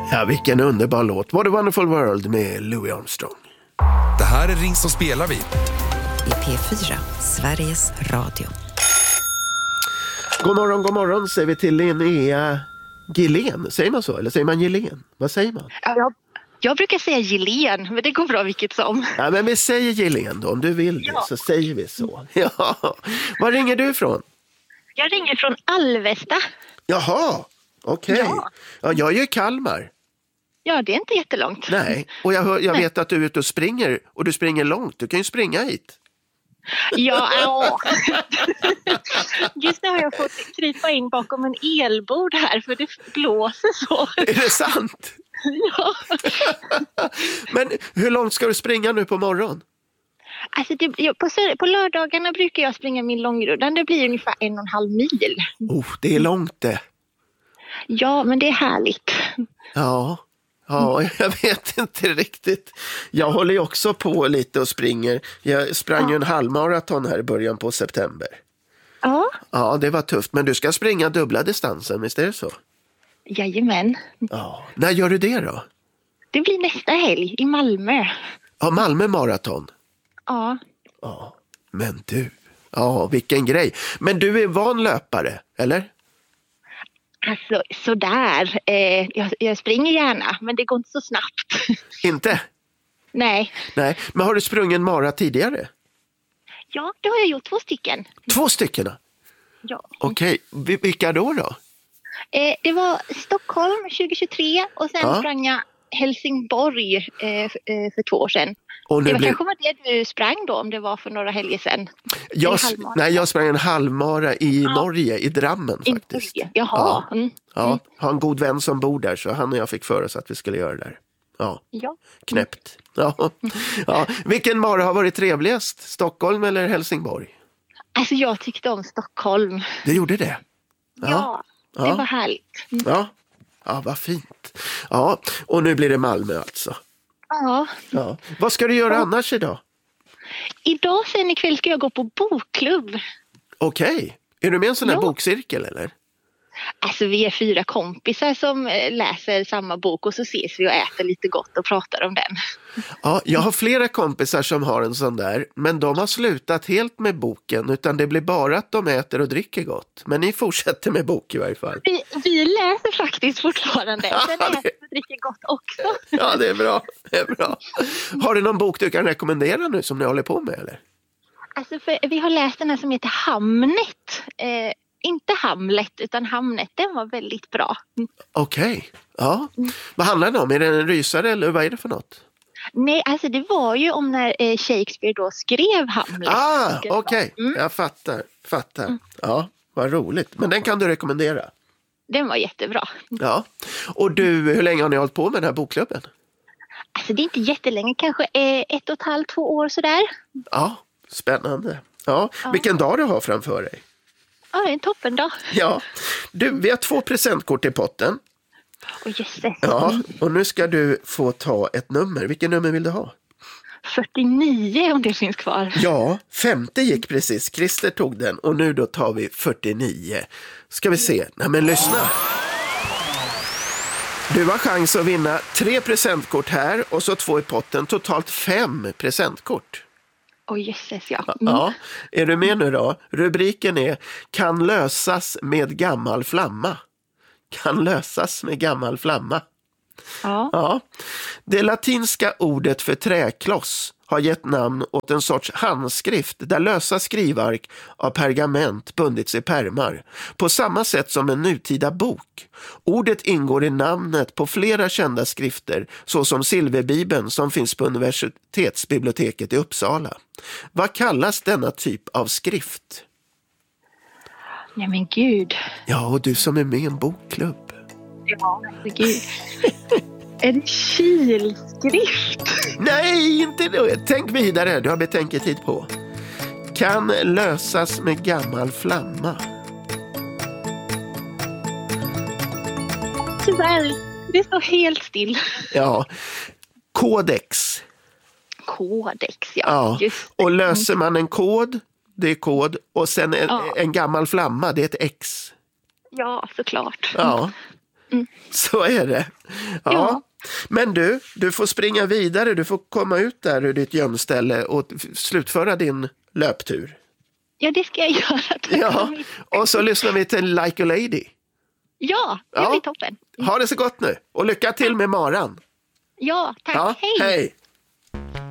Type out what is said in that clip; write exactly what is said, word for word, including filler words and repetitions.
Ja, vilken underbar låt. What a wonderful world med Louis Armstrong. Det här är Ring som spelar vi. I P fyra, Sveriges Radio. God morgon, god morgon säger vi till Linnea Gillén. Säger man så? Eller säger man Gillén? Vad säger man? Ja, jag, jag brukar säga Gillén, men det går bra vilket som. Ja, men vi säger Gillén då. Om du vill det, ja. Så säger vi så. Ja. Var ringer du ifrån? Jag ringer från Alvesta. Jaha, okej. Okay. Ja. Ja, jag är ju i Kalmar. Ja, det är inte jättelångt. Nej, och jag, hör, jag Nej. vet att du är ute och springer. Och du springer långt. Du kan ju springa hit. Ja, ja. Just nu har jag fått krypa in bakom en elbord här för det blåser så. Är det sant? Ja. Men hur långt ska du springa nu på morgon? Alltså det, på, på lördagarna brukar jag springa min långrundan. Det blir ungefär en och en halv mil. Oh, det är långt det. Ja, men det är härligt. Ja. Ja, jag vet inte riktigt. Jag håller ju också på lite och springer. Jag sprang ju ja. en halvmaraton här i början på september. Ja. Ja, det var tufft. Men du ska springa dubbla distansen, visst är det så? Jajamän. Ja. När gör du det då? Det blir nästa helg i Malmö. Ja, Malmö maraton. Ja. Ja, men du. Ja, vilken grej. Men du är van löpare, eller? Alltså, sådär. Eh, jag, jag springer gärna, men det går inte så snabbt. Inte? Nej. Nej, men har du sprungit en mara tidigare? Ja, det har jag gjort två stycken. Två stycken? Ja. Okej, okay. Vilka då då? Eh, det var Stockholm tjugohundratjugotre och sen ja. sprang jag Helsingborg eh, för, för två år sedan. Och det var blir... kanske var det du sprang då, om det var för några helger sedan. Jag, nej, jag sprang en halvmara i ja. Norge, i Drammen faktiskt. I Jaha. Ja. Mm. Ja, har en god vän som bor där, så han och jag fick för oss att vi skulle göra det där. Ja, ja. Knäppt. Ja. Ja. Vilken mara har varit trevligast? Stockholm eller Helsingborg? Alltså jag tyckte om Stockholm. Du gjorde det? Ja, ja det ja. var härligt. Mm. Ja. Ja, vad fint. Ja, och nu blir det Malmö alltså. Ja. Ja. Vad ska du göra ja. annars idag? Idag sen ikväll ska jag gå på bokklubb. Okej. Okay. Är du med i en sån här ja. bokcirkel eller? Alltså vi är fyra kompisar som läser samma bok och så ses vi och äter lite gott och pratar om den. Ja, jag har flera kompisar som har en sån där, men de har slutat helt med boken, utan det blir bara att de äter och dricker gott. Men ni fortsätter med bok i varje fall. Vi, vi läser faktiskt fortfarande, ja, sen det... äter och dricker gott också. Ja, det är bra. Det är bra. Har du någon bok du kan rekommendera nu som ni håller på med eller? Alltså för, vi har läst den här som heter Hamnet. Eh, Inte Hamlet utan Hamnet, den var väldigt bra. Okej, okay. Ja. Vad handlar det om? Är det en rysare eller vad är det för något? Nej, alltså det var ju om när eh, Shakespeare då skrev Hamlet. Ah, okej. Okay. Mm. Jag fattar, fattar. Mm. Ja, vad roligt. Men den kan du rekommendera? Den var jättebra. Ja. Och du, hur länge har ni hållit på med den här bokklubben? Alltså det är inte jättelänge, kanske eh, ett och ett halvt, två år sådär. Ja, spännande. Ja, ja. Vilken dag du har framför dig? Ja, det är en toppen dag. Ja, du, vi har två presentkort i potten. Åh, jösses. Ja, och nu ska du få ta ett nummer. Vilken nummer vill du ha? fyrtionio om det finns kvar. Ja, femtio gick precis. Christer tog den och nu då tar vi fyrtionio. Ska vi se. Nej men lyssna. Du har chans att vinna tre presentkort här och så två i potten. Totalt fem presentkort. Åh, jösses, ja. Mm. Ja. Är du med nu då? Rubriken är Kan lösas med gammal flamma. Kan lösas med gammal flamma. Ja. Ja. Det latinska ordet för träkloss har gett namn åt en sorts handskrift där lösa skrivark av pergament bundits i pärmar. På samma sätt som en nutida bok. Ordet ingår i namnet på flera kända skrifter såsom Silverbibeln som finns på universitetsbiblioteket i Uppsala. Vad kallas denna typ av skrift? Nej men gud. Ja, och du som är med i en bokklubb. Ja, men gud. En kilskrift. Nej, inte det. Tänk vidare, du har betänketid på. Kan lösas med gammal flamma. Tyvärr, det står helt still. Ja, kodex. Kodex, ja. Ja. Just och löser man en kod, det är kod. Och sen en, ja. en gammal flamma, det är ett X. Ja, såklart. Ja. Mm. Så är det. Ja. Ja. Men du, du får springa vidare. Du får komma ut där ur ditt gömställe och slutföra din löptur. Ja, det ska jag göra. Tack så Ja, mycket. och så lyssnar vi till Like a Lady. Ja, det Ja. blir toppen. Ha det så gott nu och lycka till med maran. Ja, tack. Ja, Hej. hej.